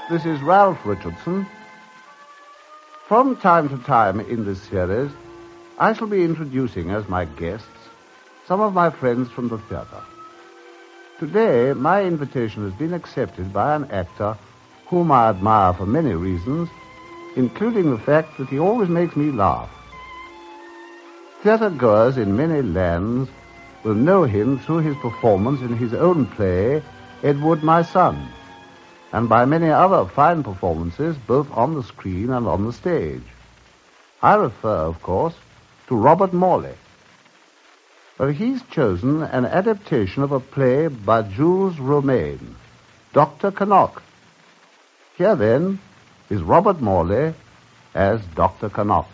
This is Ralph Richardson. From time to time in this series, I shall be introducing as my guests some of my friends from the theatre. Today, my invitation has been accepted by an actor whom I admire for many reasons, including the fact that he always makes me laugh. Theatre goers in many lands will know him through his performance in his own play, Edward, My Son, and by many other fine performances, both on the screen and on the stage. I refer, of course, to Robert Morley. But he's chosen an adaptation of a play by Jules Romaine, Dr. Cannock. Here, then, is Robert Morley as Dr. Cannock.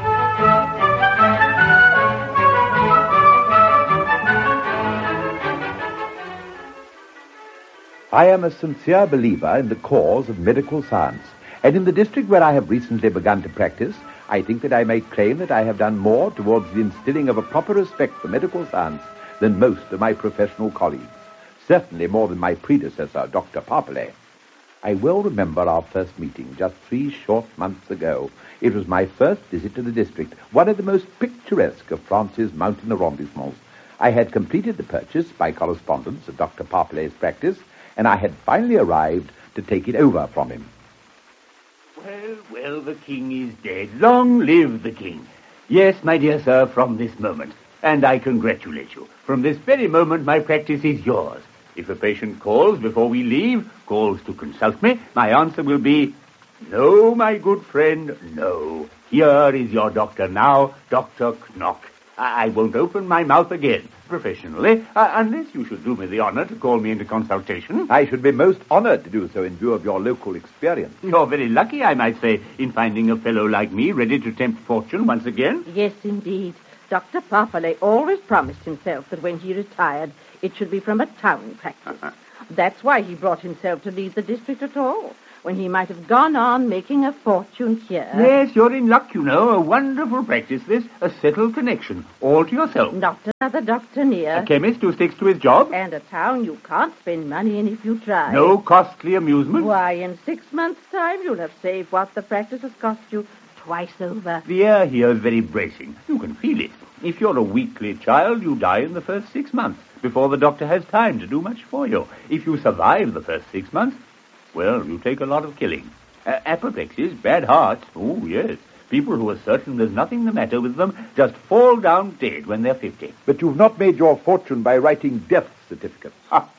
I am a sincere believer in the cause of medical science, and in the district where I have recently begun to practice, I think that I may claim that I have done more towards the instilling of a proper respect for medical science than most of my professional colleagues, certainly more than my predecessor, Dr. Parpillay. I well remember our first meeting just 3 short months ago. It was my first visit to the district, one of the most picturesque of France's mountain arrondissements. I had completed the purchase by correspondence of Dr. Parpillay's practice, and I had finally arrived to take it over from him. Well, the king is dead. Long live the king. Yes, my dear sir, from this moment. And I congratulate you. From this very moment, my practice is yours. If a patient calls before we leave, calls to consult me, my answer will be, no, my good friend, no. Here is your doctor now, Dr. Cannock. I won't open my mouth again, professionally, unless you should do me the honor to call me into consultation. I should be most honored to do so in view of your local experience. You're very lucky, I might say, in finding a fellow like me ready to tempt fortune once again. Yes, indeed. Dr. Parpillay always promised himself that when he retired, it should be from a town practice. That's why he brought himself to leave the district at all, when he might have gone on making a fortune here. Yes, you're in luck, you know. A wonderful practice, this. A settled connection. All to yourself. Not another doctor near. A chemist who sticks to his job. And a town you can't spend money in if you try. No costly amusement. Why, in 6 months' time, you'll have saved what the practice has cost you twice over. The air here is very bracing. You can feel it. If you're a weakly child, you die in the first 6 months, before the doctor has time to do much for you. If you survive the first 6 months, well, you take a lot of killing. Apoplexies, bad hearts, oh, yes. People who are certain there's nothing the matter with them just fall down dead when they're 50. But you've not made your fortune by writing death certificates.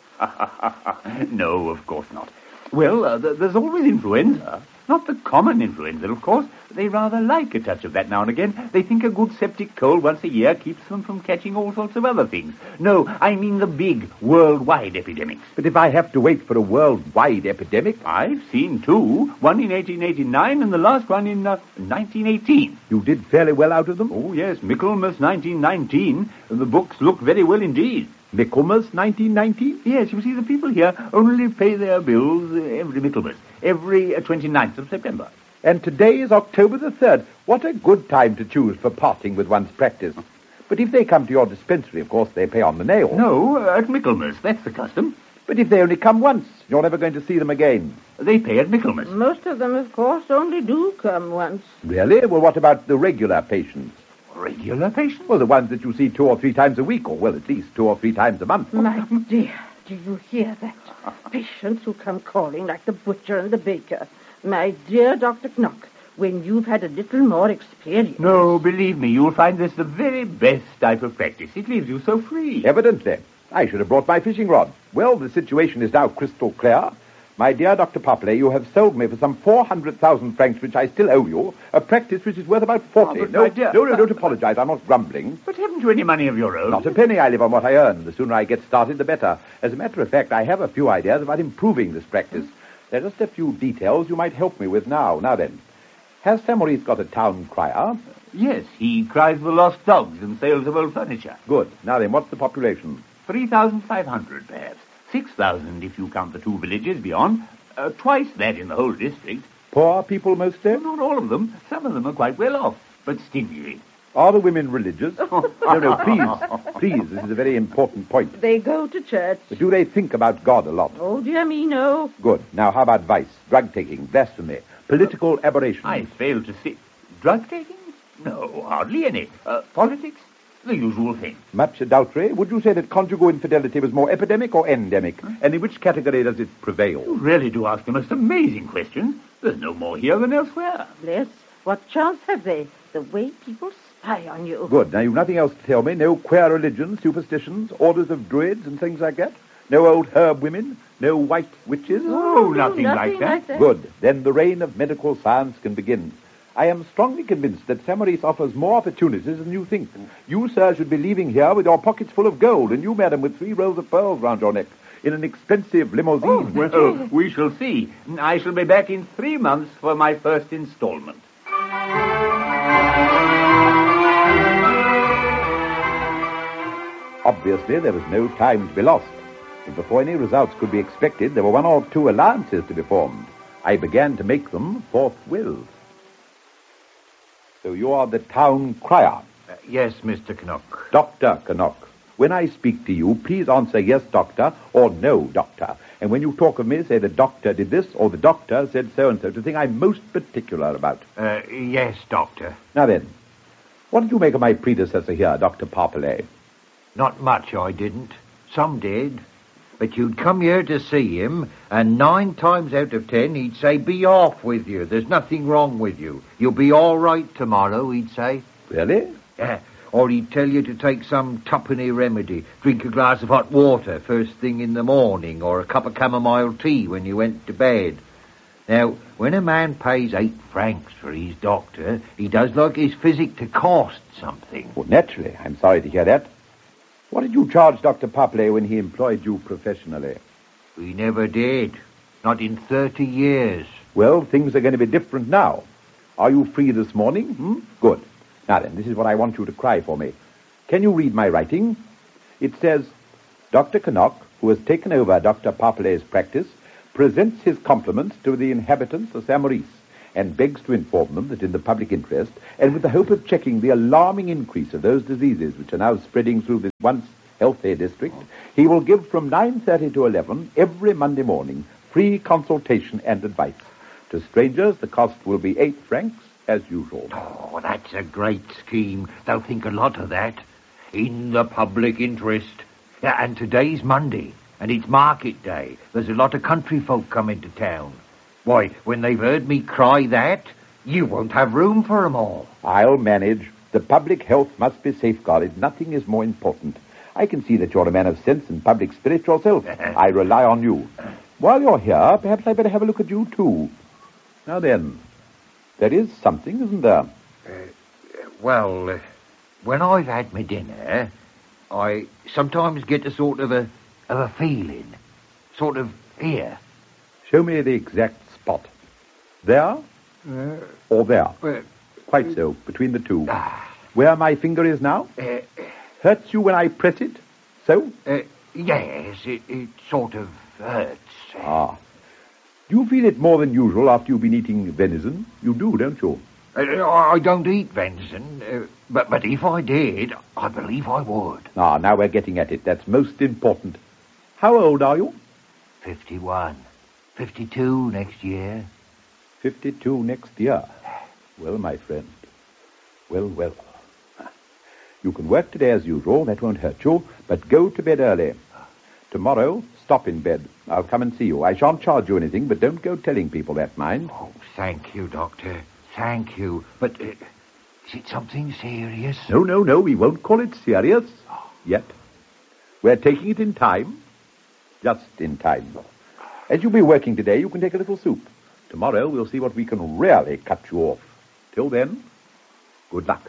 No, of course not. Well, there's always influenza. Not the common influenza, of course. They rather like a touch of that now and again. They think a good septic cold once a year keeps them from catching all sorts of other things. No, I mean the big worldwide epidemics. But if I have to wait for a worldwide epidemic... I've seen 2. One in 1889 and the last one in 1918. You did fairly well out of them? Oh, yes, Michaelmas 1919. The books look very well indeed. Michaelmas 1919? Yes, you see, the people here only pay their bills every Michaelmas, every 29th of September. And today is October the 3rd. What a good time to choose for parting with one's practice. But if they come to your dispensary, of course, they pay on the nail. No, at Michaelmas, that's the custom. But if they only come once, you're never going to see them again. They pay at Michaelmas. Most of them, of course, only do come once. Really? Well, what about the regular patients? Regular patients? Well, the ones that you see 2 or 3 times a week, or, well, at least 2 or 3 times a month. My dear, do you hear that? Patients who come calling like the butcher and the baker. My dear Dr. Cannock, when you've had a little more experience... No, believe me, you'll find this the very best type of practice. It leaves you so free. Evidently. I should have brought my fishing rod. Well, the situation is now crystal clear. My dear Dr. Parpillay, you have sold me for some 400,000 francs, which I still owe you, a practice which is worth about 40. Oh, my dear... No, don't apologize. I'm not grumbling. But haven't you any money of your own? Not a penny. I live on what I earn. The sooner I get started, the better. As a matter of fact, I have a few ideas about improving this practice. There are just a few details you might help me with now. Now then, has Saint Maurice got a town crier? Yes, he cries for lost dogs and sales of old furniture. Good. Now then, what's the population? 3,500, perhaps. 6,000 if you count the 2 villages beyond. Twice that in the whole district. Poor people mostly? Not all of them. Some of them are quite well off, but stingy. Are the women religious? No, please, this is a very important point. They go to church. But do they think about God a lot? Oh, dear me, no. Good. Now, how about vice, drug-taking, blasphemy, political aberration? I fail to see. Drug-taking? No, hardly any. Politics? The usual thing. Much adultery? Would you say that conjugal infidelity was more epidemic or endemic? And in which category does it prevail? You really do ask the most amazing questions. There's no more here than elsewhere. Bless. What chance have they? The way people spy on you. Good. Now, you've nothing else to tell me? No queer religions, superstitions, orders of druids and things like that? No old herb women? No white witches? Oh, nothing like that. Good. Then the reign of medical science can begin. I am strongly convinced that Saint-Maurice offers more opportunities than you think. You, sir, should be leaving here with your pockets full of gold, and you, madam, with 3 rows of pearls round your neck, in an expensive limousine. Oh, well, we shall see. I shall be back in 3 months for my first installment. Obviously, there was no time to be lost. And before any results could be expected, there were 1 or 2 alliances to be formed. I began to make them forthwith. So you are the town crier? Yes, Mr. Knock. Dr. Knock. When I speak to you, please answer yes, doctor, or no, doctor. And when you talk of me, say the doctor did this, or the doctor said so-and-so, the thing I'm most particular about. Yes, doctor. Now then, what did you make of my predecessor here, Dr. Parpillay? Not much, I didn't. Some did. But you'd come here to see him, and 9 times out of 10, he'd say, be off with you. There's nothing wrong with you. You'll be all right tomorrow, he'd say. Really? Yeah. Or he'd tell you to take some tuppenny remedy. Drink a glass of hot water first thing in the morning, or a cup of chamomile tea when you went to bed. Now, when a man pays 8 francs for his doctor, he does like his physic to cost something. Well, naturally. I'm sorry to hear that. What did you charge Dr. Parpillay when he employed you professionally? We never did. Not in 30 years. Well, things are going to be different now. Are you free this morning? Good. Now then, this is what I want you to cry for me. Can you read my writing? It says, Dr. Knock, who has taken over Dr. Parpillay's practice, presents his compliments to the inhabitants of Saint-Maurice, and begs to inform them that in the public interest, and with the hope of checking the alarming increase of those diseases which are now spreading through this once healthy district, he will give from 9:30 to 11 every Monday morning free consultation and advice. To strangers, the cost will be 8 francs, as usual. Oh, that's a great scheme. They'll think a lot of that. In the public interest. Yeah, and today's Monday, and it's market day. There's a lot of country folk coming to town. Why, when they've heard me cry that, you won't have room for 'em all. I'll manage. The public health must be safeguarded. Nothing is more important. I can see that you're a man of sense and public spirit yourself. I rely on you. While you're here, perhaps I'd better have a look at you, too. Now then, there is something, isn't there? Well, when I've had my dinner, I sometimes get a sort of a feeling. Sort of here. Show me the exact spot. There? Or there? Quite so, between the two. Where my finger is now? Hurts you when I press it? So? Yes, it sort of hurts. Ah. Do you feel it more than usual after you've been eating venison? You do, don't you? I don't eat venison, but if I did, I believe I would. Ah, now we're getting at it. That's most important. How old are you? 51. 52 next year. 52 next year. Well, my friend. Well. You can work today as usual. That won't hurt you. But go to bed early. Tomorrow, stop in bed. I'll come and see you. I shan't charge you anything, but don't go telling people that, mind. Oh, thank you, Doctor. Thank you. But is it something serious? No. We won't call it serious. Yet. We're taking it in time. Just in time. As you'll be working today, you can take a little soup. Tomorrow, we'll see what we can really cut you off. Till then, good luck.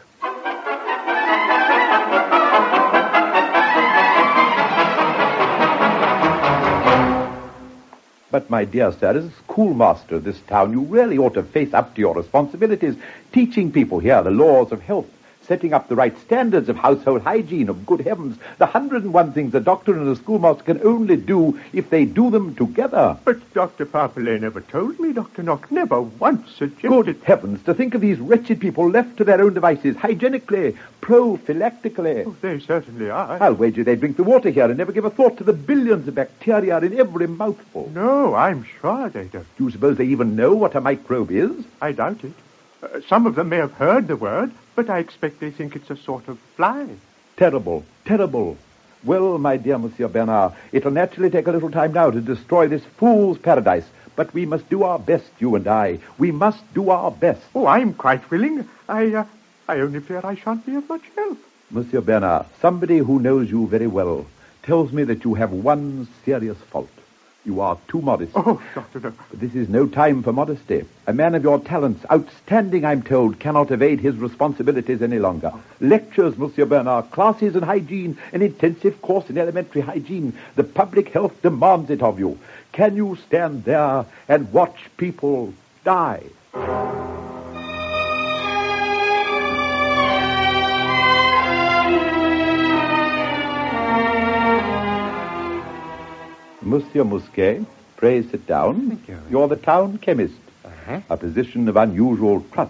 But, my dear sir, as schoolmaster of this town, you really ought to face up to your responsibilities, teaching people here the laws of health, setting up the right standards of household hygiene, of good heavens, the 101 things a doctor and a schoolmaster can only do if they do them together. But Dr. Parpillay never told me, Dr. Knock, never once suggested... Good heavens, to think of these wretched people left to their own devices, hygienically, prophylactically. Oh, they certainly are. I'll wager they drink the water here and never give a thought to the billions of bacteria in every mouthful. No, I'm sure they don't. Do you suppose they even know what a microbe is? I doubt it. Some of them may have heard the word, but I expect they think it's a sort of fly. Terrible, terrible. Well, my dear Monsieur Bernard, it'll naturally take a little time now to destroy this fool's paradise, but we must do our best, you and I. We must do our best. Oh, I'm quite willing. I only fear I shan't be of much help. Monsieur Bernard, somebody who knows you very well tells me that you have one serious fault. You are too modest. Oh, Doctor, no. But this is no time for modesty. A man of your talents, outstanding, I'm told, cannot evade his responsibilities any longer. Lectures, Monsieur Bernard, classes in hygiene, an intensive course in elementary hygiene. The public health demands it of you. Can you stand there and watch people die? Monsieur Mousquet, pray sit down. Thank you. You're the town chemist. Uh-huh. A position of unusual trust.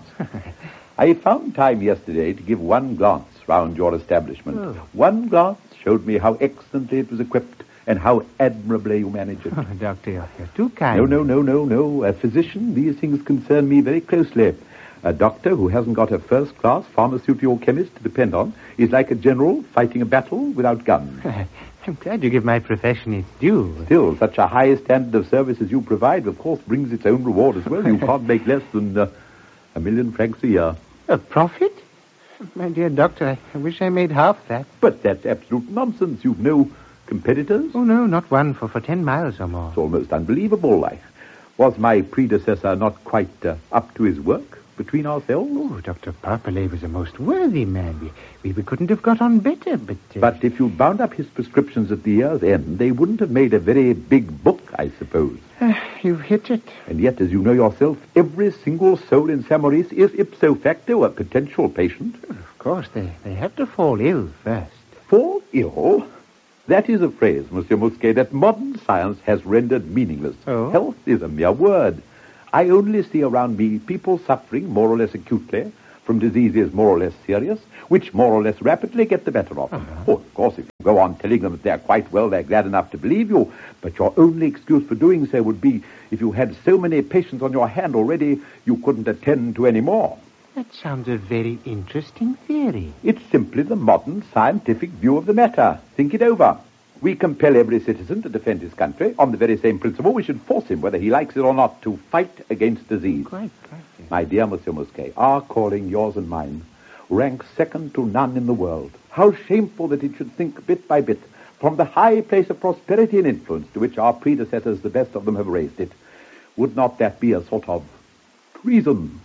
I found time yesterday to give one glance round your establishment. Oh. One glance showed me how excellently it was equipped and how admirably you manage it. Oh, Doctor, you're too kind. No. A physician, these things concern me very closely. A doctor who hasn't got a first-class pharmaceutical chemist to depend on is like a general fighting a battle without guns. I'm glad you give my profession its due. Still, such a high standard of service as you provide, of course, brings its own reward as well. You can't make less than £1,000,000 francs a year. A profit? My dear doctor, I wish I made half that. But that's absolute nonsense. You've no competitors? Oh, no, not one for 10 miles or more. It's almost unbelievable. Was my predecessor not quite up to his work between ourselves? Oh, Dr. Parpillay was a most worthy man. We couldn't have got on better, but... But if you'd bound up his prescriptions at the year's end, they wouldn't have made a very big book, I suppose. You've hit it. And yet, as you know yourself, every single soul in Saint Maurice is ipso facto a potential patient. Of course, they have to fall ill first. Fall ill? That is a phrase, Monsieur Mousquet, that modern science has rendered meaningless. Oh? Health is a mere word. I only see around me people suffering more or less acutely from diseases more or less serious, which more or less rapidly get the better of them. Uh-huh. Oh, of course, if you go on telling them that they're quite well, they're glad enough to believe you. But your only excuse for doing so would be if you had so many patients on your hand already, you couldn't attend to any more. That sounds a very interesting theory. It's simply the modern scientific view of the matter. Think it over. We compel every citizen to defend his country. On the very same principle, we should force him, whether he likes it or not, to fight against disease. Quite. My dear Monsieur Mousquet, our calling, yours and mine, ranks second to none in the world. How shameful that it should sink bit by bit from the high place of prosperity and influence to which our predecessors, the best of them, have raised it. Would not that be a sort of treason?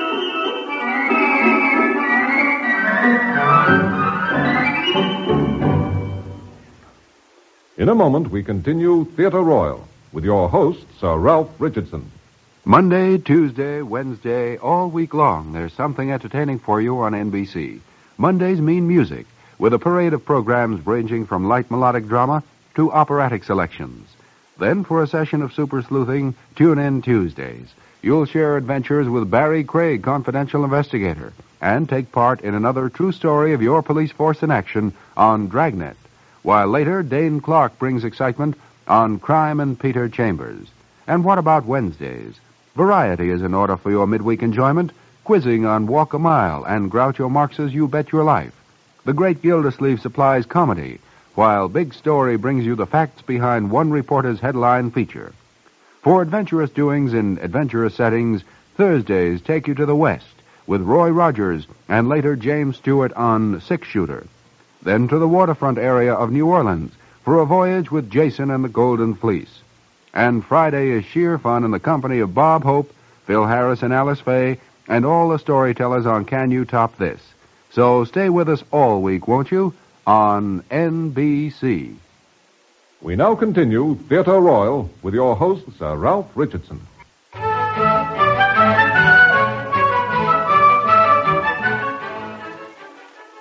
In a moment, we continue Theatre Royal with your host, Sir Ralph Richardson. Monday, Tuesday, Wednesday, all week long, there's something entertaining for you on NBC. Mondays mean music, with a parade of programs ranging from light melodic drama to operatic selections. Then, for a session of super sleuthing, tune in Tuesdays. You'll share adventures with Barry Craig, confidential investigator, and take part in another true story of your police force in action on Dragnet. While later, Dane Clark brings excitement on Crime and Peter Chambers. And what about Wednesdays? Variety is in order for your midweek enjoyment, quizzing on Walk a Mile and Groucho Marx's You Bet Your Life. The Great Gildersleeve supplies comedy, while Big Story brings you the facts behind one reporter's headline feature. For adventurous doings in adventurous settings, Thursdays take you to the West with Roy Rogers and later James Stewart on Six Shooter. Then to the waterfront area of New Orleans for a voyage with Jason and the Golden Fleece. And Friday is sheer fun in the company of Bob Hope, Phil Harris and Alice Faye, and all the storytellers on Can You Top This? So stay with us all week, won't you, on NBC. We now continue Theatre Royal with your host, Sir Ralph Richardson.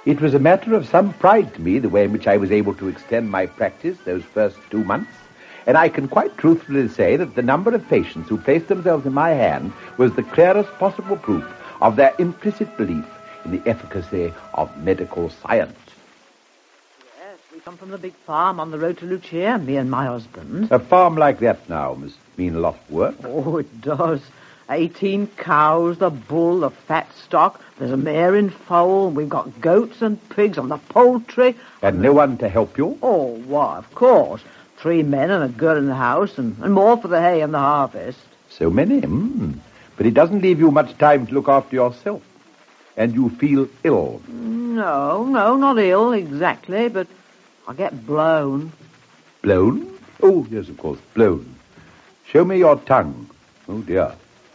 It was a matter of some pride to me the way in which I was able to extend my practice those first 2 months, and I can quite truthfully say that the number of patients who placed themselves in my hand was the clearest possible proof of their implicit belief in the efficacy of medical science. Yes, we come from the big farm on the road to Lucia, me and my husband. A farm like that now must mean a lot of work. Oh, it does. 18 cows, the bull, the fat stock. There's a mare in foal, and we've got goats and pigs and the poultry. And no one to help you? Oh, why, of course. 3 men and a girl in the house, and more for the hay and the harvest. So many? But it doesn't leave you much time to look after yourself. And you feel ill. No, not ill exactly, but I get blown. Blown? Oh, yes, of course, blown. Show me your tongue. Oh, dear.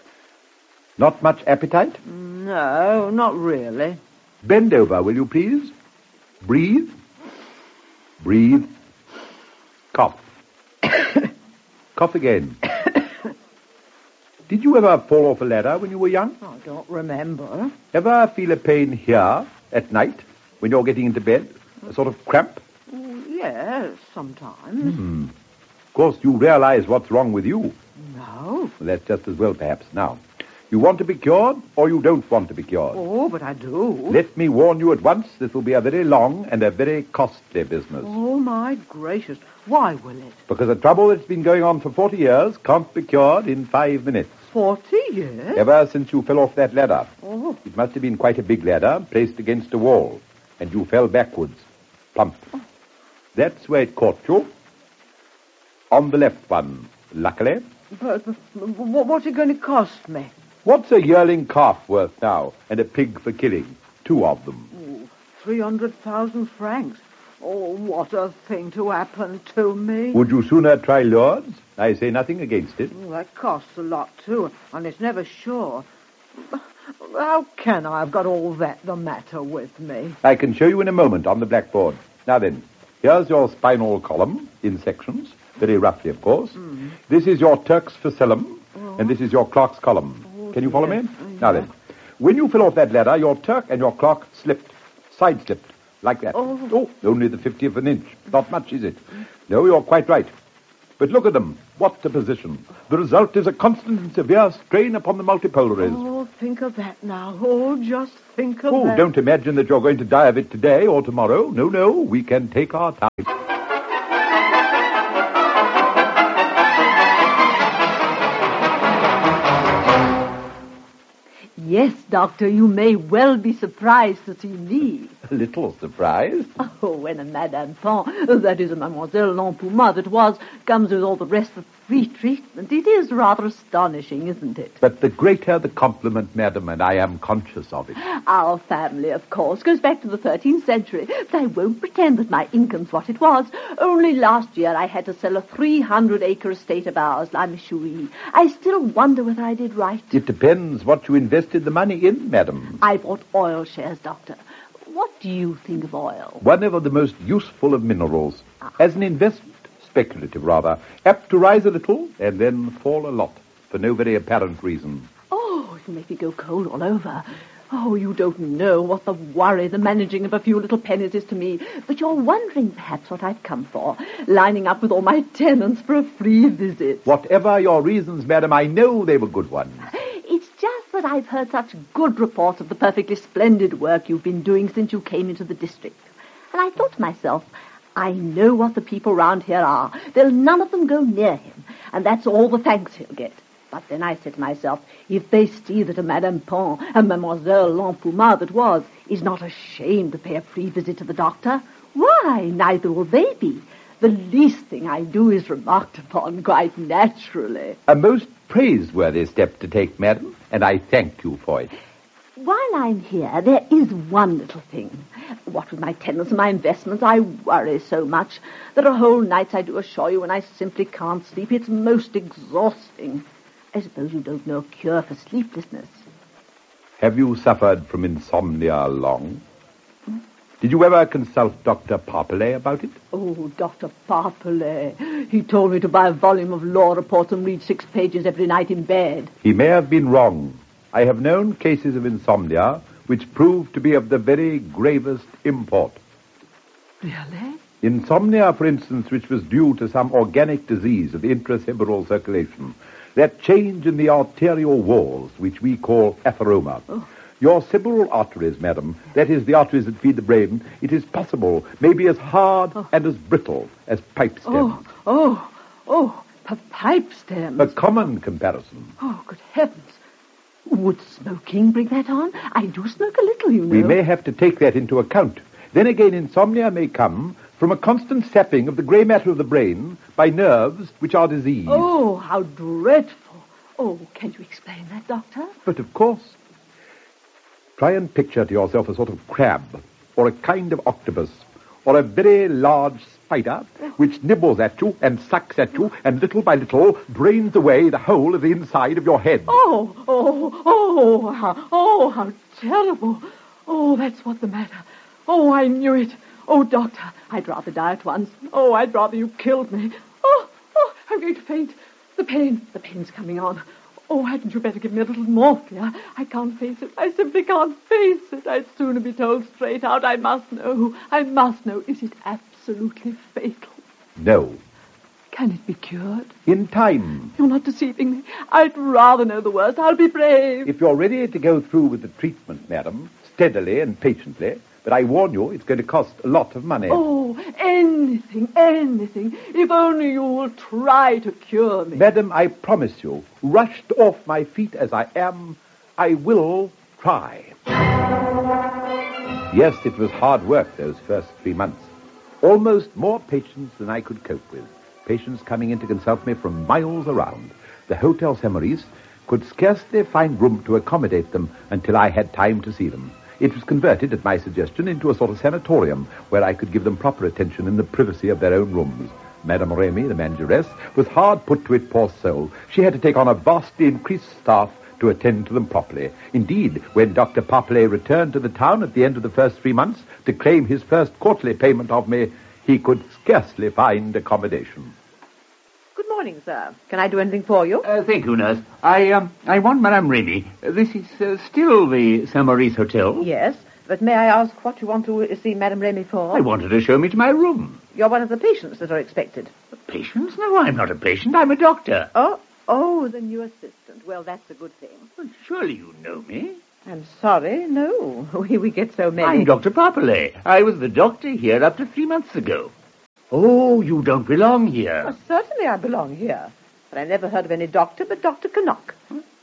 Not much appetite? No, not really. Bend over, will you please? Breathe. Breathe. Cough. Cough again. Did you ever fall off a ladder when you were young? I don't remember. Ever feel a pain here at night when you're getting into bed? A sort of cramp? Yes, sometimes. Of course, you realize what's wrong with you. No. Well, that's just as well, perhaps. Now, you want to be cured, or you don't want to be cured? Oh, but I do. Let me warn you at once, this will be a very long and a very costly business. Oh, my gracious. Why will it? Because a trouble that's been going on for 40 years can't be cured in 5 minutes. 40 years? Ever since you fell off that ladder. Oh. It must have been quite a big ladder, placed against a wall. And you fell backwards. Plump. Oh. That's where it caught you. On the left one, luckily. But what's it going to cost me? What's a yearling calf worth now, and a pig for killing? 2 of them. Oh, 300,000 francs. Oh, what a thing to happen to me. Would you sooner try Lourdes? I say nothing against it. Oh, that costs a lot, too, and it's never sure. How can I have got all that the matter with me? I can show you in a moment on the blackboard. Now then, here's your spinal column in sections, very roughly, of course. This is your Turk's facellum, and this is your Clark's column. Can you follow me? Now then, when you fell off that ladder, your Turk and your Clark slipped, side-slipped, like that. Oh, only the 50th of an inch. Not much, is it? No, you're quite right. But look at them. What a position. The result is a constant and severe strain upon the multipolaries. Oh, think of that now. Oh, just think of Oh, that. don't imagine that you're going to die of it today or tomorrow. No, we can take our time. Yes, Doctor, you may well be surprised to see me. A little surprised. Oh, when a Madame Pont, that is a Mademoiselle Lampouma that was, comes with all the rest of free treatment, it is rather astonishing, isn't it? But the greater the compliment, madam, and I am conscious of it. Our family, of course, goes back to the 13th century, but I won't pretend that my income's what it was. Only last year I had to sell a 300-acre estate of ours, La Michoui. I still wonder whether I did right. It depends what you invested the money in, madam. I bought oil shares, Doctor. What do you think of oil? One of the most useful of minerals. As an investment, speculative rather, apt to rise a little and then fall a lot, for no very apparent reason. Oh, it'll make me go cold all over. Oh, you don't know what the worry the managing of a few little pennies is to me. But you're wondering perhaps what I've come for, lining up with all my tenants for a free visit. Whatever your reasons, madam, I know they were good ones. It's just that I've heard such good reports of the perfectly splendid work you've been doing since you came into the district. And I thought to myself, I know what the people round here are. They'll none of them go near him, and that's all the thanks he'll get. But then I said to myself, if they see that a Madame Pont, a Mademoiselle Lampouma that was, is not ashamed to pay a free visit to the doctor, why, neither will they be. The least thing I do is remarked upon quite naturally. A most praiseworthy step to take, madam, and I thank you for it. While I'm here, there is one little thing. What with my tenants and my investments, I worry so much. There are whole nights, I do assure you, when I simply can't sleep. It's most exhausting. I suppose you don't know a cure for sleeplessness. Have you suffered from insomnia long? Did you ever consult Dr. Parpillay about it? Oh, Dr. Parpillay. He told me to buy a volume of law reports and read 6 pages every night in bed. He may have been wrong. I have known cases of insomnia which proved to be of the very gravest import. Really? Insomnia, for instance, which was due to some organic disease of the intracerebral circulation. That change in the arterial walls, which we call atheroma. Oh. Your cerebral arteries, madam, that is, the arteries that feed the brain, it is possible, may be as hard and as brittle as pipe stems. Pipe stems. A common comparison. Oh, good heavens. Would smoking bring that on? I do smoke a little, you know. We may have to take that into account. Then again, insomnia may come from a constant sapping of the grey matter of the brain by nerves which are diseased. Oh, how dreadful. Oh, can you explain that, Doctor? But of course. Try and picture to yourself a sort of crab, or a kind of octopus, or a very large spider, which nibbles at you and sucks at you, and little by little drains away the whole of the inside of your head. How terrible. Oh, that's what's the matter. Oh, I knew it. Oh, Doctor, I'd rather die at once. Oh, I'd rather you killed me. Oh, I'm going to faint. The pain's coming on. Oh, hadn't you better give me a little morphia? I can't face it. I simply can't face it. I'd sooner be told straight out. I must know. Is it absolutely fatal? No. Can it be cured? In time. You're not deceiving me. I'd rather know the worst. I'll be brave. If you're ready to go through with the treatment, madam, steadily and patiently, but I warn you, it's going to cost a lot of money. Oh, anything. If only you will try to cure me. Madam, I promise you, rushed off my feet as I am, I will try. Yes, it was hard work those first 3 months. Almost more patients than I could cope with. Patients coming in to consult me from miles around. The Hotel Saint-Maurice could scarcely find room to accommodate them until I had time to see them. It was converted, at my suggestion, into a sort of sanatorium where I could give them proper attention in the privacy of their own rooms. Madame Remy, the manageress, was hard put to it, poor soul. She had to take on a vastly increased staff to attend to them properly. Indeed, when Dr. Parpillay returned to the town at the end of the first 3 months to claim his first quarterly payment of me, he could scarcely find accommodation. Good morning, sir. Can I do anything for you? Thank you, nurse. I want Madame Remy. This is still the Saint-Maurice Hotel? Yes, but may I ask what you want to see Madame Remy for? I want her to show me to my room. You're one of the patients that are expected. Patients? No, I'm not a patient. I'm a doctor. Oh, the new assistant. Well, that's a good thing. Well, surely you know me. I'm sorry, no. We get so many. I'm Dr. Parpillay. I was the doctor here up to 3 months ago. Oh, you don't belong here. Well, certainly I belong here. But I never heard of any doctor but Dr. Knock.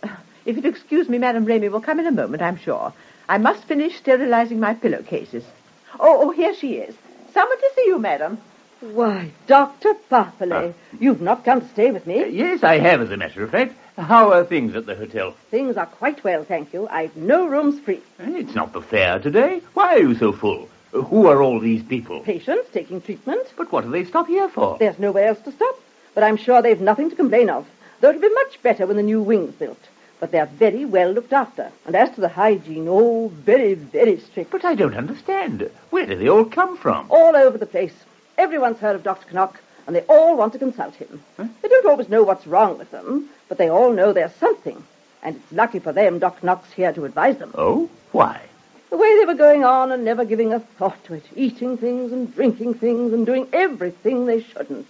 If you'd excuse me, Madame Remy will come in a moment, I'm sure. I must finish sterilizing my pillowcases. Oh, here she is. Someone to see you, madam. Why, Dr. Parpillay, you've not come to stay with me. Yes, I have, as a matter of fact. How are things at the hotel? Things are quite well, thank you. I've no rooms free. It's not the fair today. Why are you so full? Who are all these people? Patients taking treatment. But what do they stop here for? There's nowhere else to stop. But I'm sure they've nothing to complain of. Though it'll be much better when the new wing's built. But they're very well looked after. And as to the hygiene, very, very strict. But I don't understand. Where do they all come from? All over the place. Everyone's heard of Dr. Knock, and they all want to consult him. Huh? They don't always know what's wrong with them, but they all know there's something. And it's lucky for them Dr. Knock's here to advise them. Oh? Why? The way they were going on and never giving a thought to it. Eating things and drinking things and doing everything they shouldn't.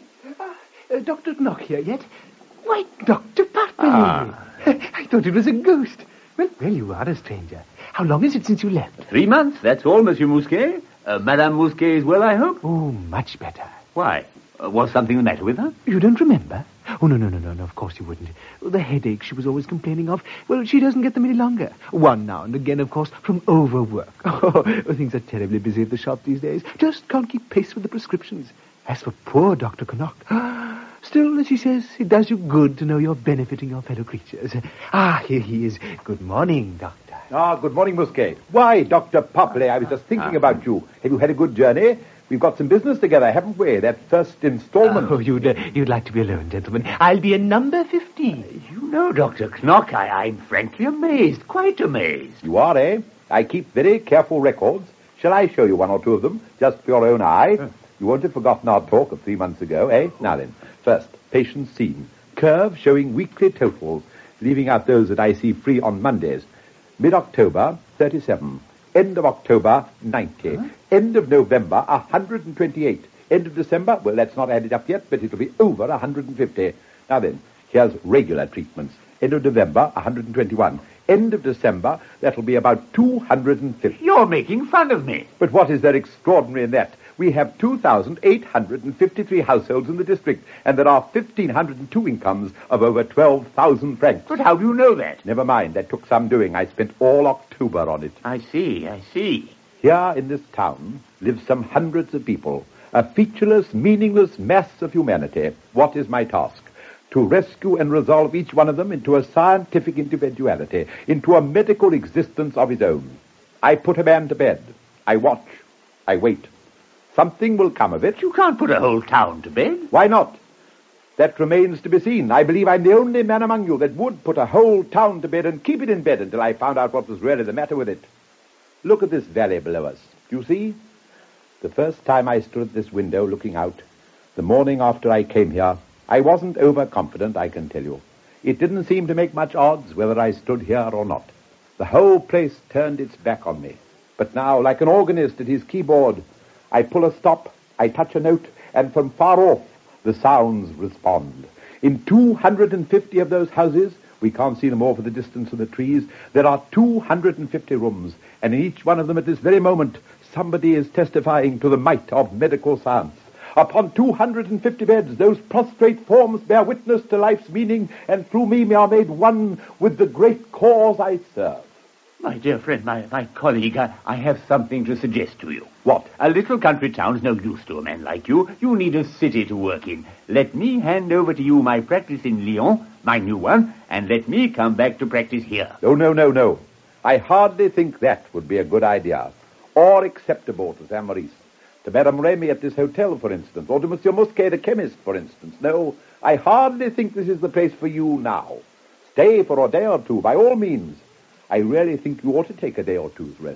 Dr. Knock here yet? Why, Dr. Parpillay. I thought it was a ghost. Well, you are a stranger. How long is it since you left? 3 months, that's all, Monsieur Mousquet. Madame Mousquet is well, I hope? Oh, much better. Why? Was something the matter with her? You don't remember? Oh, no, of course you wouldn't. The headache she was always complaining of, well, she doesn't get them any longer. One now and again, of course, from overwork. Oh, things are terribly busy at the shop these days. Just can't keep pace with the prescriptions. As for poor Dr. Knock, still, as she says, it does you good to know you're benefiting your fellow creatures. Here he is. Good morning, Doctor. Good morning, Mousquet. Why, Dr. Parpillay, I was just thinking about you. Have you had a good journey? We've got some business together, haven't we? That first installment. Oh, you'd like to be alone, gentlemen. I'll be in number 15. You know, Dr. Knock, I'm frankly amazed, quite amazed. You are, eh? I keep very careful records. Shall I show you one or two of them, just for your own eye? You won't have forgotten our talk of 3 months ago, eh? Now then, first, patient seen. Curve showing weekly totals, leaving out those that I see free on Mondays. Mid-October, 37. End of October, 90. End of November, 128. End of December, well, that's not added up yet, but it'll be over 150. Now then, here's regular treatments. End of November, 121. End of December, that'll be about 250. You're making fun of me. But what is there extraordinary in that? We have 2,853 households in the district, and there are 1,502 incomes of over 12,000 francs. But how do you know that? Never mind, that took some doing. I spent all October on it. I see. Here in this town live some hundreds of people, a featureless, meaningless mass of humanity. What is my task? To rescue and resolve each one of them into a scientific individuality, into a medical existence of his own. I put a man to bed. I watch. I wait. Something will come of it. You can't put a whole town to bed. Why not? That remains to be seen. I believe I'm the only man among you that would put a whole town to bed and keep it in bed until I found out what was really the matter with it. Look at this valley below us. Do you see? The first time I stood at this window looking out, the morning after I came here, I wasn't overconfident, I can tell you. It didn't seem to make much odds whether I stood here or not. The whole place turned its back on me. But now, like an organist at his keyboard, I pull a stop, I touch a note, and from far off, the sounds respond. In 250 of those houses, we can't see them all for the distance of the trees, there are 250 rooms, and in each one of them at this very moment, somebody is testifying to the might of medical science. Upon 250 beds, those prostrate forms bear witness to life's meaning, and through me are made one with the great cause I serve. My dear friend, my colleague, I have something to suggest to you. What? A little country town is no use to a man like you. You need a city to work in. Let me hand over to you my practice in Lyon, my new one, and let me come back to practice here. No. I hardly think that would be a good idea, or acceptable to Saint Maurice. To Madame Remy at this hotel, for instance, or to Monsieur Musquet, the chemist, for instance. No, I hardly think this is the place for you now. Stay for a day or two, by all means. I really think you ought to take a day or two's rest.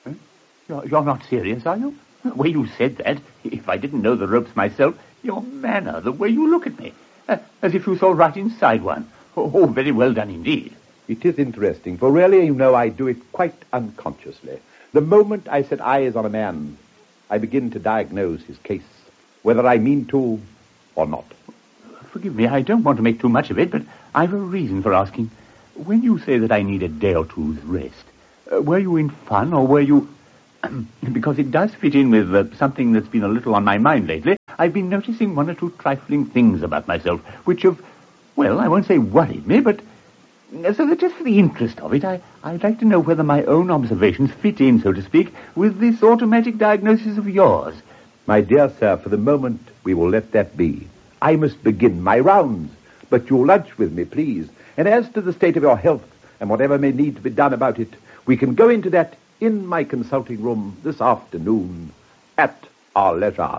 You're not serious, are you? The way you said that, if I didn't know the ropes myself, your manner, the way you look at me, as if you saw right inside one. Oh, very well done indeed. It is interesting, for really, you know, I do it quite unconsciously. The moment I set eyes on a man, I begin to diagnose his case, whether I mean to or not. Forgive me, I don't want to make too much of it, but I've a reason for asking. When you say that I need a day or two's rest, were you in fun, or were you... because it does fit in with something that's been a little on my mind lately. I've been noticing one or two trifling things about myself, which have, well, I won't say worried me, but... so that just for the interest of it, I'd like to know whether my own observations fit in, so to speak, with this automatic diagnosis of yours. My dear sir, for the moment, we will let that be. I must begin my rounds, but you'll lunch with me, please. And as to the state of your health, and whatever may need to be done about it, we can go into that in my consulting room this afternoon, at our leisure.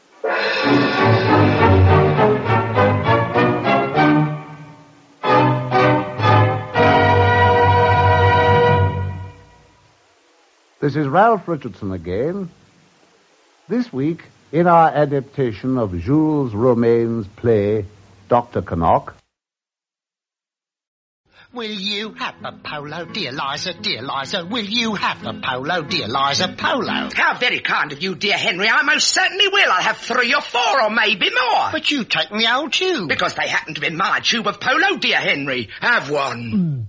This is Ralph Richardson again. This week, in our adaptation of Jules Romaine's play, Dr. Knock. Will you have a polo, dear Liza, will you have a polo, dear Liza, polo? How very kind of you, dear Henry. I most certainly will. I'll have 3 or 4 or maybe more. But you take me old tube. Because they happen to be my tube of polo, dear Henry. Have one.